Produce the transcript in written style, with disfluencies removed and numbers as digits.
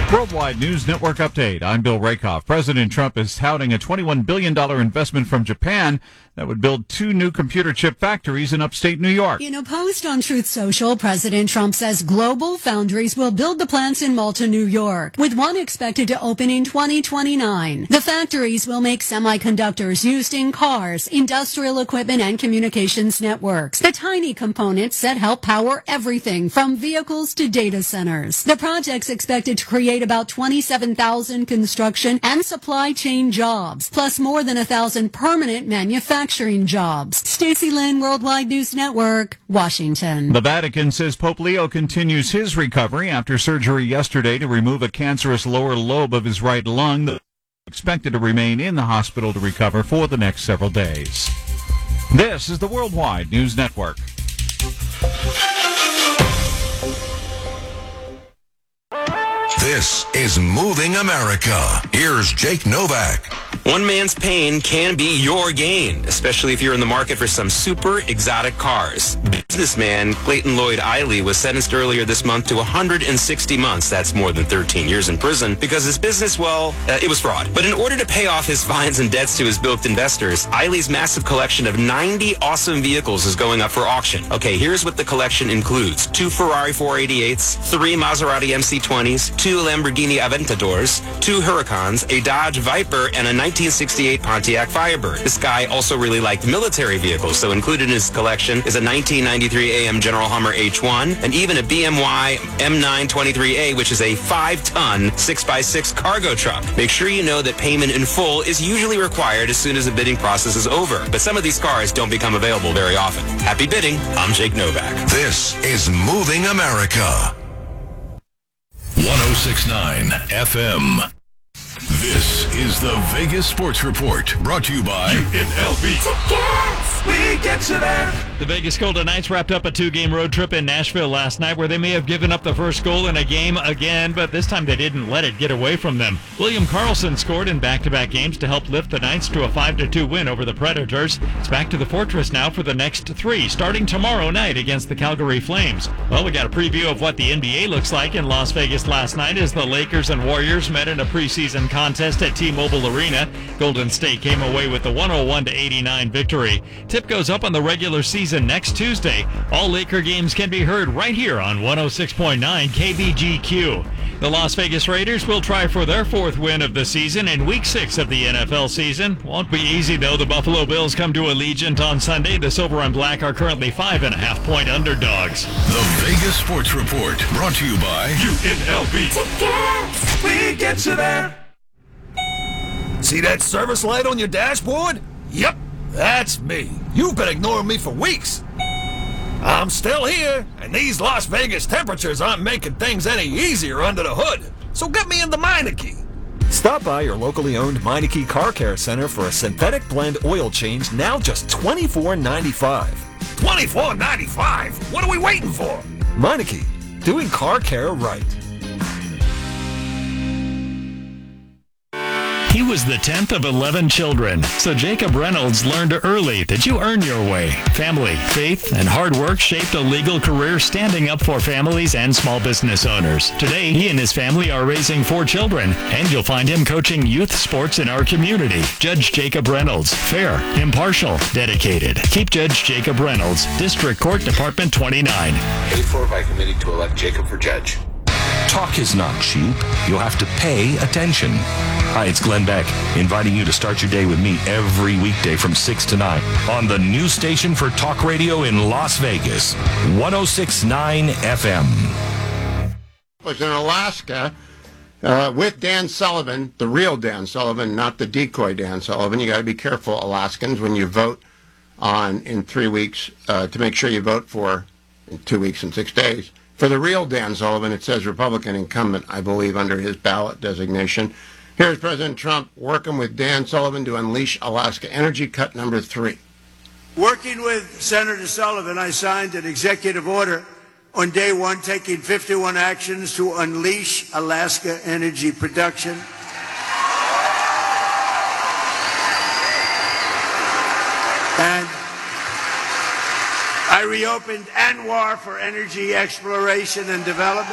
Worldwide News Network update. I'm Bill Rakoff. President Trump is touting a $21 billion investment from Japan that would build 2 new computer chip factories in upstate New York. In a post on Truth Social, President Trump says Global Foundries will build the plants in Malta, New York, with one expected to open in 2029. The factories will make semiconductors used in cars, industrial equipment, and communications networks. The tiny components that help power everything from vehicles to data centers. The project's expected to create about 27,000 construction and supply chain jobs, plus more than 1,000 permanent manufacturing jobs. Stacey Lynn, Worldwide News Network, Washington. The Vatican says Pope Leo continues his recovery after surgery yesterday to remove a cancerous lower lobe of his right lung that is expected to remain in the hospital to recover for the next several days. This is the Worldwide News Network. This is Moving America. Here's Jake Novak. One man's pain can be your gain, especially if you're in the market for some super exotic cars. Businessman Clayton Lloyd Eiley was sentenced earlier this month to 160 months. That's more than 13 years in prison because his business, it was fraud. But in order to pay off his fines and debts to his bilked investors, Eiley's massive collection of 90 awesome vehicles is going up for auction. Okay, here's what the collection includes. 2 Ferrari 488s, 3 Maserati MC20s, 2 Lamborghini Aventadors, 2 Huracans, a Dodge Viper, and a 1968 Pontiac Firebird. This guy also really liked military vehicles, so included in his collection is a 1993 AM General Hummer H1 and even a BMW M923A, which is a 5-ton 6x6 cargo truck. Make sure you know that payment in full is usually required as soon as the bidding process is over, but some of these cars don't become available very often. Happy bidding. I'm Jake Novak. This is Moving America. 106.9 FM. This is the Vegas Sports Report, brought to you by UNLV. Tickets! We get you there. The Vegas Golden Knights wrapped up a 2-game road trip in Nashville last night where they may have given up the first goal in a game again, but this time they didn't let it get away from them. William Karlsson scored in back-to-back games to help lift the Knights to a 5-2 win over the Predators. It's back to the Fortress now for the next 3, starting tomorrow night against the Calgary Flames. Well, we got a preview of what the NBA looks like in Las Vegas last night as the Lakers and Warriors met in a preseason contest at T-Mobile Arena. Golden State came away with the 101-89 victory. Tip goes up on the regular season next Tuesday. All Laker games can be heard right here on 106.9 KBGQ. The Las Vegas Raiders will try for their 4th win of the season in Week 6 of the NFL season. Won't be easy, though. The Buffalo Bills come to Allegiant on Sunday. The Silver and Black are currently 5.5-point underdogs. The Vegas Sports Report, brought to you by UNLV. Tickets! We get you there. See that service light on your dashboard? Yep, that's me. You've been ignoring me for weeks. I'm still here, and these Las Vegas temperatures aren't making things any easier under the hood. So get me in the Meineke. Stop by your locally owned Meineke Car Care Center for a synthetic blend oil change, now just $24.95. $24.95? What are we waiting for? Meineke, doing car care right. He was the 10th of 11 children, so Jacob Reynolds learned early that you earn your way. Family, faith, and hard work shaped a legal career standing up for families and small business owners. Today, he and his family are raising 4 children, and you'll find him coaching youth sports in our community. Judge Jacob Reynolds, fair, impartial, dedicated. Keep Judge Jacob Reynolds, District Court, Department 29. Paid for by committee to elect Jacob for judge. Talk is not cheap. You'll have to pay attention. Hi, it's Glenn Beck, inviting you to start your day with me every weekday from 6 to 9 on the new station for talk radio in Las Vegas, 106.9 FM. Was in Alaska with Dan Sullivan, the real Dan Sullivan, not the decoy Dan Sullivan. You got to be careful, Alaskans, when you vote in 3 weeks to make sure you vote for in 2 weeks and 6 days. For the real Dan Sullivan, it says Republican incumbent, I believe, under his ballot designation. Here's President Trump working with Dan Sullivan to unleash Alaska Energy Cut number 3. Working with Senator Sullivan, I signed an executive order on day one taking 51 actions to unleash Alaska energy production. And I reopened ANWR for energy exploration and development.